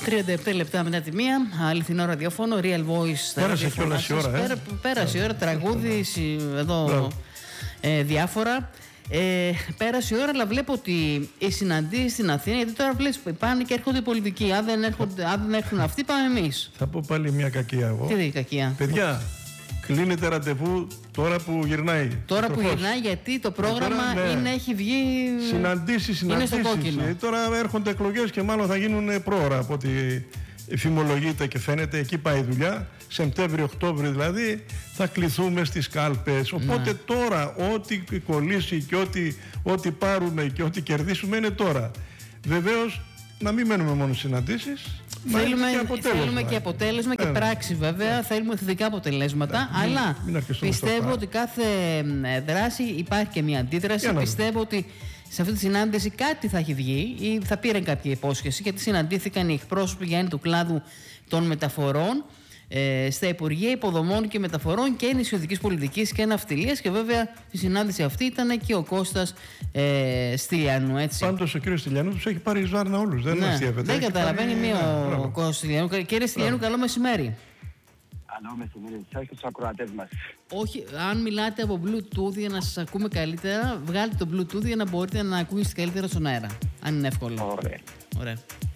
37 λεπτά μετά τη μία, αληθινό ραδιόφωνο, Real Voice. Πέρασε κιόλας η ώρα, Πέρασε η ώρα, τραγούδι, εδώ διάφορα. Πέρασε η ώρα, αλλά βλέπω ότι οι συναντήσεις στην Αθήνα, γιατί τώρα βλέπεις πάνε και έρχονται οι πολιτικοί. Αν δεν έρχουν αυτοί, πάμε εμείς. Θα πω πάλι μια κακία εγώ. Τι κακία? Παιδιά, κλείνετε ραντεβού τώρα που γυρνάει. Τώρα που γυρνάει, γιατί το πρόγραμμα έχει βγει. Συναντήσεις. Είναι στο κόκκινο. Τώρα έρχονται εκλογές και μάλλον θα γίνουν πρόωρα από ό,τι φημολογείται και φαίνεται. Εκεί πάει η δουλειά. Σεπτέμβριο-Οκτώβριο δηλαδή θα κληθούμε στις κάλπες. Οπότε τώρα ό,τι κολλήσει και ό,τι πάρουμε και ό,τι κερδίσουμε είναι τώρα. Βεβαίως να μην μένουμε μόνο συναντήσεις. Θέλουμε και αποτέλεσμα και πράξη βέβαια. Θέλουμε θετικά αποτελέσματα. Αλλά πιστεύω ότι κάθε δράση υπάρχει και μια αντίδραση. Πιστεύω ότι σε αυτή τη συνάντηση κάτι θα έχει βγει ή θα πήραν κάποια υπόσχεση, γιατί συναντήθηκαν οι εκπρόσωποι του κλάδου των μεταφορών στα Υπουργεία Υποδομών και Μεταφορών και Νησιωτικής Πολιτικής και Ναυτιλίας, και βέβαια στη συνάντηση αυτή ήταν και ο Κώστας Στυλιανού. Έτσι. Πάντως ο κύριος Στυλιανού τους έχει πάρει ζάρνα όλους. Δεν αστείευεται. Δεν καταλαβαίνει μία ο Κώστας Στυλιανού. Κύριε Στυλιανού, καλό μεσημέρι. Καλό μεσημέρι, σας και τους ακροατές μας. Όχι, αν μιλάτε από Bluetooth για να σας ακούμε καλύτερα, βγάλτε το Bluetooth για να μπορείτε να ακούγεστε καλύτερα στον αέρα. Αν είναι εύκολο. Ωραία.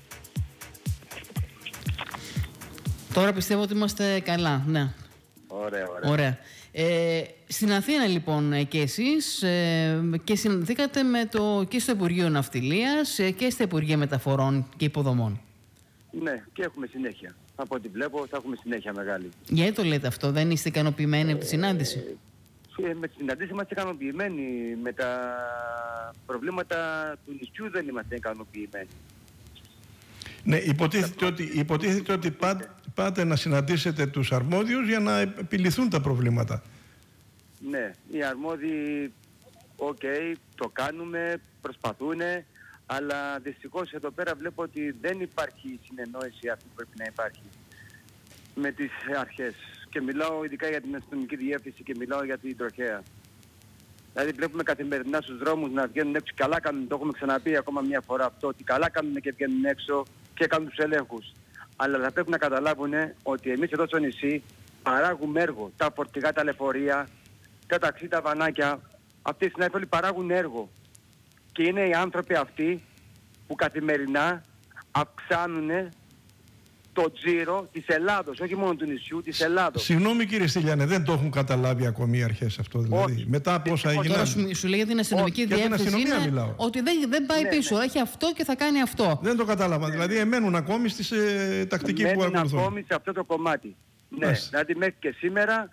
Τώρα πιστεύω ότι είμαστε καλά, ναι. Ωραία. Στην Αθήνα λοιπόν και εσείς και συναντηθήκατε και στο Υπουργείο Ναυτιλίας και στα Υπουργεία Μεταφορών και Υποδομών. Ναι, και έχουμε συνέχεια. Από ό,τι βλέπω θα έχουμε συνέχεια μεγάλη. Γιατί το λέτε αυτό, δεν είστε ικανοποιημένοι από τη συνάντηση? Με τη συναντήση είμαστε ικανοποιημένοι. Με τα προβλήματα του νησιού δεν είμαστε ικανοποιημένοι. Ναι, υποτίθεται ότι πάτε να συναντήσετε τους αρμόδιους για να επιληθούν τα προβλήματα. Ναι, οι αρμόδιοι, το κάνουμε, προσπαθούν, αλλά δυστυχώς εδώ πέρα βλέπω ότι δεν υπάρχει συνεννόηση αυτή που πρέπει να υπάρχει με τις αρχές. Και μιλάω ειδικά για την αστυνομική διεύθυνση και μιλάω για την τροχέα. Δηλαδή βλέπουμε καθημερινά στους δρόμους να βγαίνουν έξω, καλά κάνουν, το έχουμε ξαναπεί ακόμα μια φορά αυτό, ότι καλά κάνουν και βγαίνουν έξω και κάνουν τους ελέγχους. Αλλά θα πρέπει να καταλάβουν ότι εμείς εδώ στο νησί παράγουμε έργο. Τα φορτηγά, τα λεωφορεία, τα ταξί, τα βανάκια, αυτοί οι συνάδελφοι όλοι παράγουν έργο. Και είναι οι άνθρωποι αυτοί που καθημερινά αυξάνουν το τζίρο της Ελλάδος, όχι μόνο του νησιού, της Ελλάδος. Συγγνώμη κύριε Στυλιάνε, δεν το έχουν καταλάβει ακόμη οι αρχές αυτό δηλαδή? Όχι. Μετά από όσα έγιναν. Τώρα σου λέει για την αστυνομική διεύθυνση ότι δεν πάει πίσω, έχει αυτό και θα κάνει αυτό. Δεν το κατάλαβα, δηλαδή εμένουν ακόμη στις τακτική που ακολουθούν. Εμένουν ακόμη σε αυτό το κομμάτι. Ναι, δηλαδή μέχρι και σήμερα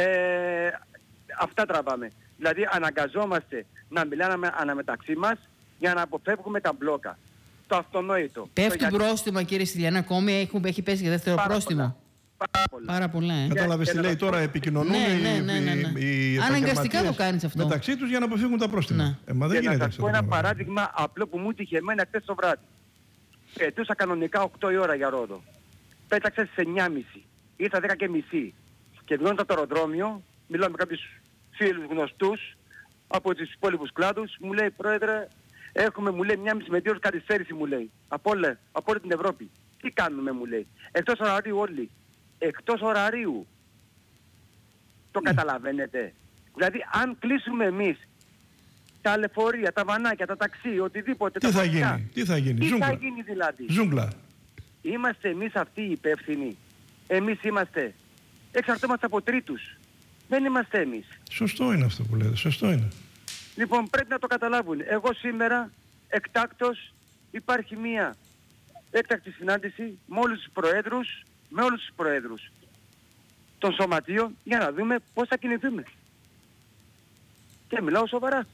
αυτά τραβάμε. Δηλαδή αναγκαζόμαστε να μιλάμε αναμεταξύ μας για να αποφεύγουμε τα μπλόκα. Το αυτονόητο. Πέφτουν πρόστιμα κύριε Στυλιανά, ακόμη έχει πέσει για δεύτερο πρόστιμο? Πάρα πολλά. Κατάλαβες τι λέει τώρα, επικοινωνούν οι αναγκαστικά το κάνεις αυτό μεταξύ τους για να αποφύγουν τα πρόστιμα. Μα δεν γίνεται. Να σας πω ένα παράδειγμα απλό που μου είχε εμένα χθες το βράδυ. Πετούσα κανονικά 8 η ώρα για Ρόδο. Πέταξα στις 9.30. Ήρθα 10.30. Και βγαίνοντας από το αεροδρόμιο, μιλάω με κάποιους φίλους γνωστούς από τους υπόλοιπους κλάδους, μου λέει πρόεδρε, έχουμε, μου λέει, 1,5 με 2 ώρες καθυστέρηση, μου λέει, από όλη την Ευρώπη. Τι κάνουμε, μου λέει? Εκτός ωραρίου όλοι. Εκτός ωραρίου. Το καταλαβαίνετε? Δηλαδή αν κλείσουμε εμείς τα λεωφορεία, τα βανάκια, τα ταξί, οτιδήποτε. Τι θα γίνει? Τι θα γίνει δηλαδή? Ζούγκλα. Είμαστε εμείς αυτοί οι υπεύθυνοι? Εμείς είμαστε? Εξαρτώμαστε από τρίτους. Δεν είμαστε εμείς. Σωστό είναι αυτό που λέτε, σωστό είναι. Λοιπόν, πρέπει να το καταλάβουν. Εγώ σήμερα εκτάκτως υπάρχει μία έκτακτη συνάντηση με όλους τους προέδρους των σωματείων για να δούμε πώς θα κινηθούμε. Και μιλάω σοβαρά.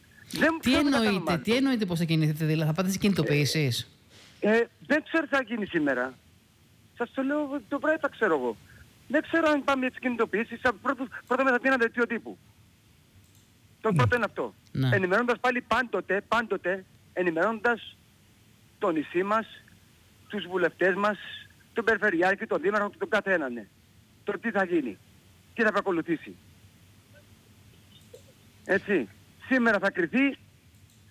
Τι εννοείτε πώς θα κινηθείτε, δηλαδή θα πάτε σε κινητοποιήσεις? Δεν ξέρω τι θα γίνει σήμερα. Σας το λέω το βράδυ, θα ξέρω εγώ. Δεν ξέρω αν πάμε για τις κινητοποιήσεις. Πρώτα με θα δίνω δελτίο τύπου. Το πρώτο είναι αυτό. Ναι. Ενημερώνοντας πάλι πάντοτε, ενημερώνοντας το νησί μας, τους βουλευτές μας, τον Περιφερειάρχη, τον Δήμαρχο και τον κάθε έναν. Το τι θα γίνει, τι θα ακολουθήσει. Έτσι. Σήμερα θα κριθεί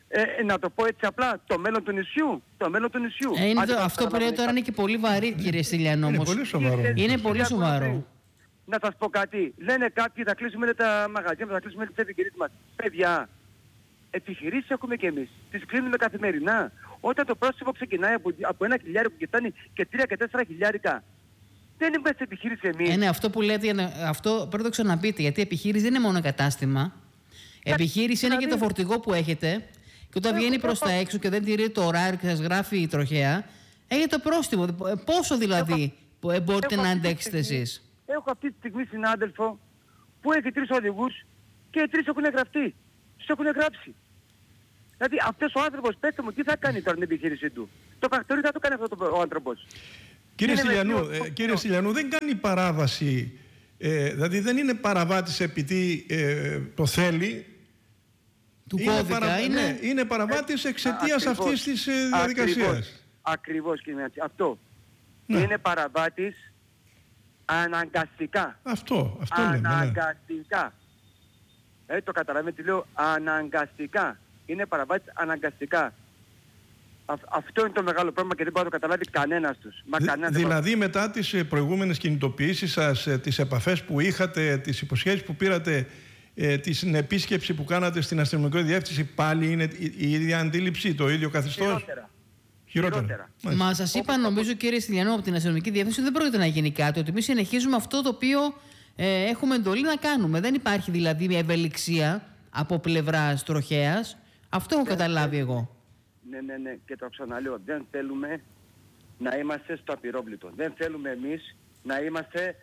να το πω έτσι απλά, το μέλλον του νησιού. Αυτό που λέει τώρα είναι και πολύ βαρύ, κύριε Στυλιανό. Είναι πολύ σοβαρό. Είναι πολύ σοβαρό. Να σας πω κάτι. Λένε κάποιοι θα κλείσουμε τα μαγαζιά, θα κλείσουμε τις επιχειρήσεις μας. Παιδιά, επιχειρήσεις έχουμε κι εμείς. Τις κλείνουμε καθημερινά. Όταν το πρόσωπο ξεκινάει από 1 χιλιάρικο και φτάνει και 3 και 4 χιλιάρικα, δεν είμαστε επιχείρηση εμείς. Ναι, αυτό που λέτε, αυτό πρέπει να το ξαναπείτε. Γιατί επιχείρηση δεν είναι μόνο κατάστημα. Επιχείρηση είναι και το φορτηγό που έχετε. Και όταν βγαίνει προς τα έξω και δεν τηρεί το ωράριο και σας γράφει η τροχέα, έχετε πρόστιμο. Πόσο δηλαδή μπορείτε να αντέξετε εσείς? Έχω αυτή τη στιγμή συνάδελφο που έχει 3 οδηγούς και οι 3 έχουν γραφτεί. Τους έχουν γράψει. Δηλαδή αυτός ο άνθρωπος, πέστε μου, τι θα κάνει τώρα την επιχείρησή του? Το φακτορί θα το κάνει αυτό ο άνθρωπος. Κύριε Στυλιανού, δεν κάνει παράβαση, δηλαδή δεν είναι παραβάτης επειδή το θέλει. Του κώδικα είναι. Είναι παραβάτης εξαιτίας αυτής της διαδικασίας. Ακριβώς, κύριε Μιάτσι. Αυτό. Ναι. Είναι παραβάτης αναγκαστικά. Αυτό αναγκαστικά. Ναι. Το καταλαβαίνετε τι λέω? Αναγκαστικά. Είναι παραβάτης αναγκαστικά. Αυτό είναι το μεγάλο πρόβλημα και δεν μπορεί να το καταλάβει κανένας τους. Δηλαδή μετά τις προηγούμενες κινητοποιήσεις σας, τις επαφές που είχατε, τις υποσχέσεις που πήρατε, την επίσκεψη που κάνατε στην αστυνομική διεύθυνση, πάλι είναι η ίδια αντίληψη, το ίδιο καθεστώς? Χειρότερα. Μα σας είπα, νομίζω, κύριε Στυλιανό, από την αστυνομική διεύθυνση δεν πρόκειται να γίνει κάτι. Ότι εμείς συνεχίζουμε αυτό το οποίο έχουμε εντολή να κάνουμε. Δεν υπάρχει δηλαδή μια ευελιξία από πλευράς τροχέας. Αυτό έχω καταλάβει εγώ. Ναι. Και το ξαναλέω. Δεν θέλουμε να είμαστε στο απειρόβλητο. Δεν θέλουμε εμείς να είμαστε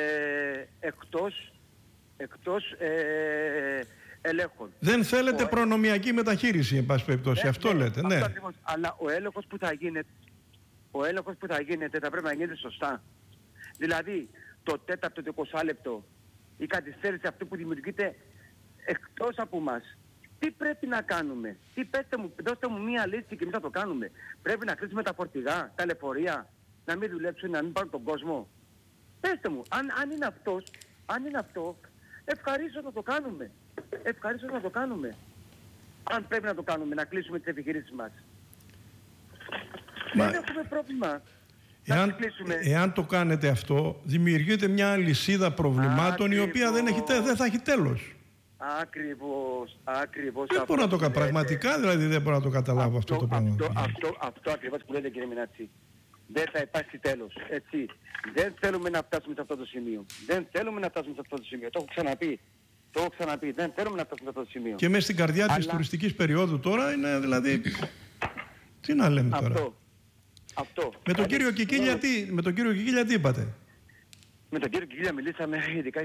εκτός ελέγχων. Δεν θέλετε προνομιακή μεταχείριση, εν πάση περιπτώσει. Αυτό λέτε, ναι. Ακριβώς. Αλλά ο έλεγχος που θα γίνεται θα πρέπει να γίνεται σωστά. Δηλαδή, το τέταρτο, το 20 λεπτό, η καθυστέρηση αυτή που δημιουργείται εκτός από μας. Τι πρέπει να κάνουμε? Δώστε μου μία λύση και εμείς θα το κάνουμε. Πρέπει να κλείσουμε τα φορτηγά, τα λεωφορεία, να μην δουλέψουν, να μην πάρουν τον κόσμο? Πέστε μου, αν είναι αυτό, ευχαρίστως να το κάνουμε. Αν πρέπει να το κάνουμε, να κλείσουμε τις επιχειρήσεις μας. Δεν έχουμε πρόβλημα. Εάν το κάνετε αυτό, δημιουργείται μια αλυσίδα προβλημάτων η οποία δεν θα έχει τέλος. Ακριβώς. Δεν μπορώ να το καταλάβω. Πραγματικά δηλαδή δεν μπορώ να το καταλάβω αυτό το πράγμα. Αυτό ακριβώς που λέτε, κύριε Μινάτσι. Δεν θα υπάρξει τέλος. Έτσι. Δεν θέλουμε να φτάσουμε σε αυτό το σημείο. Το έχω ξαναπεί. Δεν θέλουμε να φτάσουμε σε αυτό το σημείο. Και μέσα στην καρδιά της τουριστικής περίοδου τώρα είναι δηλαδή... Τι να λέμε τώρα. Αυτό. Με τον κύριο Κικίλια τι είπατε? Με τον κύριο Κικίλια μιλήσαμε ειδικά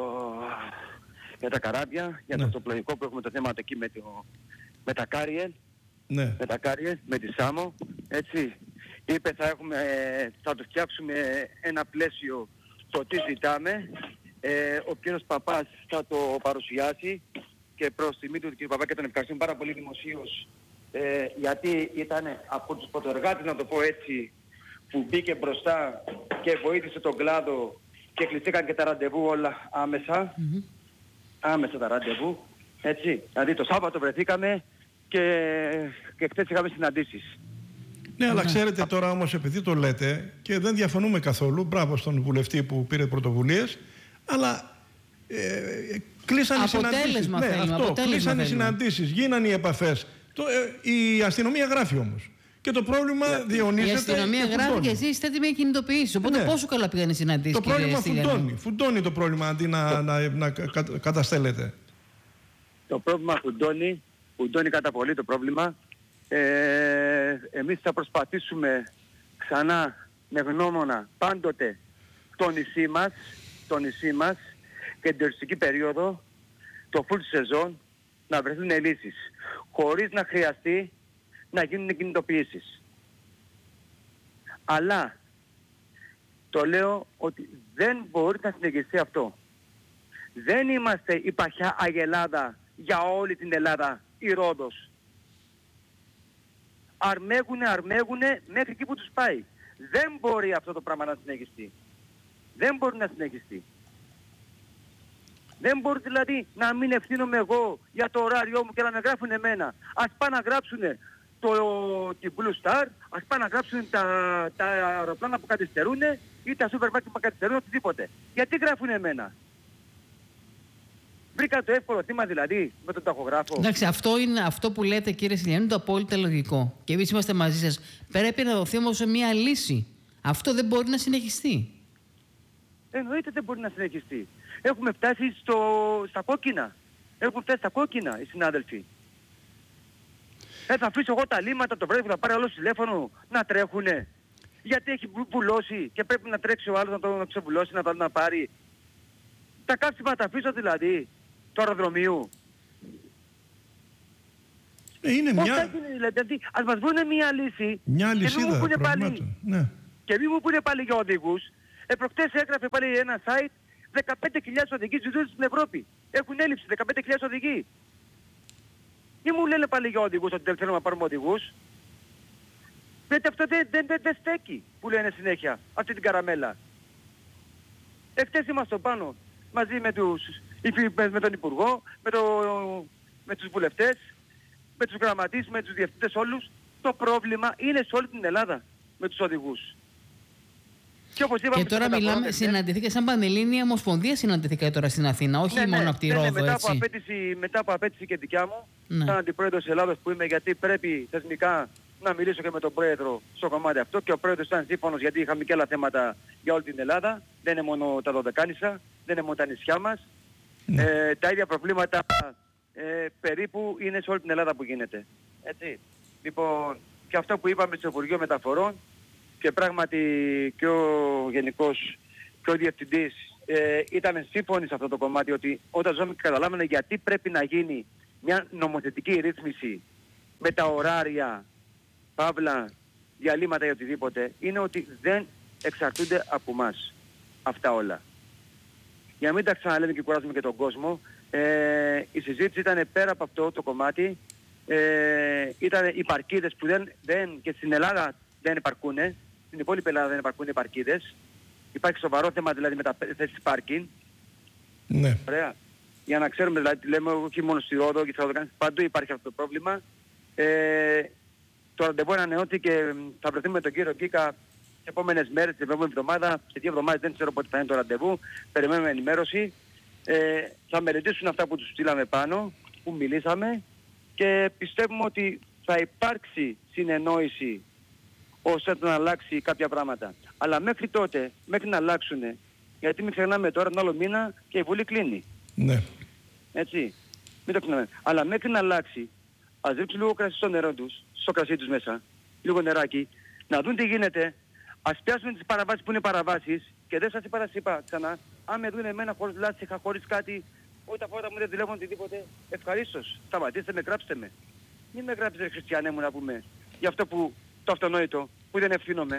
για τα καράβια, για το αυτοπλοϊκό που έχουμε το θέμα εκεί με τα Κάριελ. Ναι. Με τα Κάριελ, με τη Σάμο. Έτσι. Είπε θα το φτιάξουμε ένα πλαίσιο το τι ζητάμε. Ο κύριος Παπάς θα το παρουσιάσει και προς τιμή του κύριου Παπά και τον ευχαριστούμε πάρα πολύ δημοσίως, γιατί ήταν από τους πρωτοεργάτες, να το πω έτσι, που μπήκε μπροστά και βοήθησε τον κλάδο και κλειστήκαν και τα ραντεβού όλα άμεσα. Άμεσα τα ραντεβού. Έτσι. Δηλαδή το Σάββατο βρεθήκαμε και χθες είχαμε συναντήσεις. Ναι, αλλά ξέρετε τώρα όμως, επειδή το λέτε και δεν διαφωνούμε καθόλου, μπράβο στον βουλευτή που πήρε πρωτοβουλίες, αλλά κλείσαν οι συναντήσεις. Κλείσαν οι συναντήσεις, γίνανε οι επαφές. Η αστυνομία γράφει όμως. Και το πρόβλημα διαιωνίζεται. Η αστυνομία γράφει και εσείς είστε έτοιμοι να κινητοποιήσεις. Οπότε πόσο καλά πήγαν οι συναντήσεις? Το πρόβλημα φουντώνει το πρόβλημα αντί να καταστέλλεται. Το πρόβλημα φουντώνει κατά πολύ το πρόβλημα. Εμείς θα προσπαθήσουμε ξανά με γνώμονα πάντοτε το νησί μας και την τουριστική περίοδο, το full σεζόν, να βρεθούν λύσεις χωρίς να χρειαστεί να γίνουν κινητοποιήσεις. Αλλά το λέω ότι δεν μπορεί να συνεχιστεί αυτό. Δεν είμαστε η παχιά Αγελάδα για όλη την Ελλάδα, η Ρόδος. Αρμέγουνε μέχρι εκεί που τους πάει. Δεν μπορεί αυτό το πράγμα να συνεχιστεί. Δεν μπορεί να συνεχιστεί. Δεν μπορεί δηλαδή να μην ευθύνομαι εγώ για το ωράριό μου και να με γράφουν εμένα. Ας πάνε να γράψουν την Blue Star, ας πάνε να γράψουν τα αεροπλάνα που καθυστερούν ή τα super market που καθυστερούν, οτιδήποτε. Γιατί γράφουν εμένα? Βρήκα το εύκολο θύμα δηλαδή με τον ταχογράφο. Εντάξει, αυτό που λέτε, κύριε Σιλιανού, είναι το απόλυτα λογικό. Και εμείς είμαστε μαζί σας. Πρέπει να δοθεί όμως μια λύση. Αυτό δεν μπορεί να συνεχιστεί. Εννοείται δεν μπορεί να συνεχιστεί. Έχουμε φτάσει στα κόκκινα. Έχουν φτάσει στα κόκκινα οι συνάδελφοι. Θα αφήσω εγώ τα λίμματα το πρωί που θα πάρει άλλο τηλέφωνο να τρέχουνε. Γιατί έχει βουλώσει και πρέπει να τρέξει ο άλλος να το ξεβουλώσει, να πάρει. Τα κάψιμα τα αφήσω δηλαδή του αεροδρομίου. Είναι μια... Δηλαδή, ας μας βρουν μια λύση. Μια λυσίδα προβλημάτων. Ναι. Και μη μου πούνε πάλι για οδηγούς. Προχτές έγραφε πάλι ένα site 15.000 οδηγοί ζητούν στην Ευρώπη. Έχουν έλλειψη 15.000 οδηγοί. Ή μου λένε πάλι για οδηγούς ότι δεν θέλουμε να πάρουμε οδηγούς. Γιατί αυτό δεν στέκει που λένε συνέχεια αυτή την καραμέλα. Εχθές είμαστε πάνω μαζί με τον Υπουργό, με τους βουλευτές, με τους γραμματείς, με τους διευθυντές όλους. Το πρόβλημα είναι σε όλη την Ελλάδα με τους οδηγούς. Και τώρα μιλάμε, συναντηθήκα σαν Πανελλήνια Ομοσπονδία, συναντηθήκα τώρα στην Αθήνα, όχι μόνο από τη Ρόδο, μετά από απέτηση και δικιά μου, σαν αντιπρόεδρος της Ελλάδος που είμαι, γιατί πρέπει θεσμικά να μιλήσω και με τον πρόεδρο στο κομμάτι αυτό, και ο πρόεδρος ήταν σύμφωνος γιατί είχαμε και άλλα θέματα για όλη την Ελλάδα, δεν είναι μόνο τα Δωδεκάνησα, δεν είναι μόνο τα νησιά μας, τα ίδια προβλήματα περίπου είναι σε όλη την Ελλάδα που γίνεται. Έτσι. Λοιπόν, και αυτό που είπαμε στο Υπουργείο Μεταφορών, και πράγματι και ο Γενικός και ο Διευθυντής ήταν σύμφωνοι σε αυτό το κομμάτι, ότι όταν ζούμε και καταλάβαινε γιατί πρέπει να γίνει μια νομοθετική ρύθμιση με τα ωράρια, παύλα, διαλύματα ή οτιδήποτε, είναι ότι δεν εξαρτούνται από μας αυτά όλα. Για να μην τα ξαναλέμε και κουράζουμε και τον κόσμο, η συζήτηση ήταν πέρα από αυτό το κομμάτι, ήταν οι παρκίδες που δεν και στην Ελλάδα δεν υπαρκούνε. Στην υπόλοιπη Ελλάδα δεν υπάρχουν οι παρκίδες. Υπάρχει σοβαρό θέμα δηλαδή με τα θέσεις πάρκινγκ. Ναι. Ωραία. Για να ξέρουμε δηλαδή, λέμε όχι μόνο στη Ρόδο και παντού υπάρχει αυτό το πρόβλημα. Το ραντεβού ανανεώθηκε, θα βρεθούμε με τον κύριο Κίκα τις επόμενες μέρες, την επόμενη εβδομάδα. Σε 2 εβδομάδες δεν ξέρω πότε θα είναι το ραντεβού. Περιμένουμε ενημέρωση. Θα μελετήσουν αυτά που τους στείλαμε πάνω, που μιλήσαμε, και πιστεύουμε ότι θα υπάρξει συνεννόηση ώστε να αλλάξει κάποια πράγματα. Αλλά μέχρι τότε, μέχρι να αλλάξουν, γιατί μην ξεχνάμε τώρα τον άλλο μήνα και η Βουλή κλείνει. Ναι. Έτσι. Μην το ξεχνάμε. Αλλά μέχρι να αλλάξει, ας ρίξουν λίγο κρασί στο νερό τους, στο κρασί τους μέσα, λίγο νεράκι, να δουν τι γίνεται, ας πιάσουν τις παραβάσεις που είναι παραβάσεις, και δεν σας είπα ξανά, αν με δουν εμένα χωρίς λάστιχα, χωρίς κάτι, ούτε τα φώτα μου δεν δουλεύουν οτιδήποτε, ευχαρίστως. Σταματήστε με, γράψτε με. Μην με γράψετε, χριστιανέ μου, να πούμε, για αυτό που το αυτονόητο, που δεν ευθύνομαι.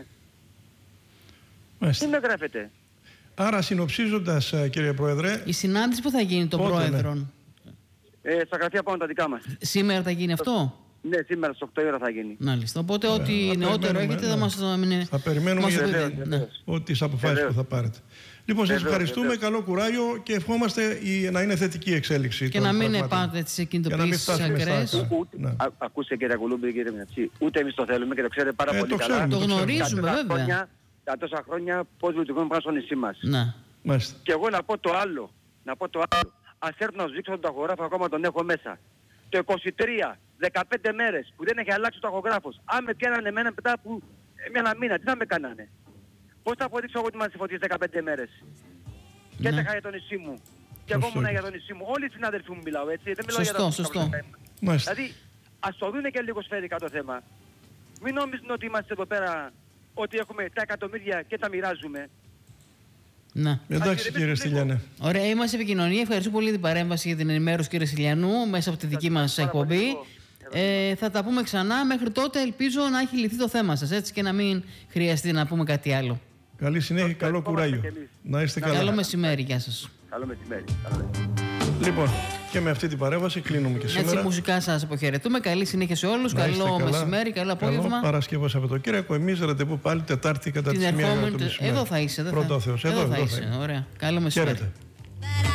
Τι με γράφετε? Άρα, συνοψίζοντας, κύριε Πρόεδρε... Η συνάντηση που θα γίνει των Πρόεδρων? Στα γραφεία πάνω τα δικά μας. Σήμερα θα γίνει αυτό? Ναι, σήμερα στις 8 η ώρα θα γίνει. Μάλιστα. Οπότε ό,τι νεότερο έχετε θα μας το μείνει. Θα περιμένουμε τις αποφάσεις που θα πάρετε. Λοιπόν, σας ευχαριστούμε, καλό κουράγιο και ευχόμαστε να είναι θετική εξέλιξη. Και να μην πάτε τις εκκινητοποιήσεις ακραίες. Ακούστε, κύριε Κουλούμπη, κύριε Μινατσί, ούτε εμείς το θέλουμε και το ξέρετε πάρα πολύ καλά. Το γνωρίζουμε βέβαια. Τα τόσα χρόνια πώς λειτουργούμε πάνω στο νησί μας. Και εγώ να πω το άλλο. Ας έρθουν να σου δείξω τον ταχογράφο, ακόμα τον έχω μέσα. Το 23, 15 μέρες που δεν έχει αλλάξει ο ταχογράφος. Αν με πιάνανε εμένα μετά από ένα μήνα, τι να με κάνανε? Πώς θα αποδείξω εγώ ότι είμαστε φωτίες 15 μέρες? Και έτρεχα για το νησί μου. Και εγώ ήμουν για το νησί μου. Όλοι οι συνάδελφοι μου μιλάω, έτσι. Δεν μιλάω για το σωστό. Δηλαδή, ας το δούνε και λίγο σφαίρικα το θέμα. Μην νόμιζουν ότι είμαστε εδώ πέρα, ότι έχουμε τα εκατομμύρια και τα μοιράζουμε. Ναι. Εντάξει, κύριε Στυλιανέ. Ωραία, είμαστε επικοινωνία. Ευχαριστώ πολύ την παρέμβαση για την ενημέρωση, κύριε Στυλιανού, μέσα από τη δική μας εκπομπή. Θα τα πούμε ξανά. Μέχρι τότε ελπίζω να έχει λυθεί το θέμα σας, έτσι, και να μην χρειαστεί να πούμε κάτι άλλο. Καλή συνέχεια, καλό κουράγιο. Να είστε καλά. Καλό μεσημέρι, γεια σας. Καλό μεσημέρι. Λοιπόν, και με αυτή την παρέμβαση κλείνουμε και σήμερα. Έτσι, μουσικά σας αποχαιρετούμε. Καλή συνέχεια σε όλους. Καλό μεσημέρι, καλό απόγευμα. Καλό Παρασκευό Σαββατοκύριακο. Εμείς ραντεβού πάλι Τετάρτη κατά τις 1 το μεσημέρι. Εδώ θα είσαι. Πρώτο Θεός. Εδώ θα είσαι. Ωραία. Καλό μεσημέρι.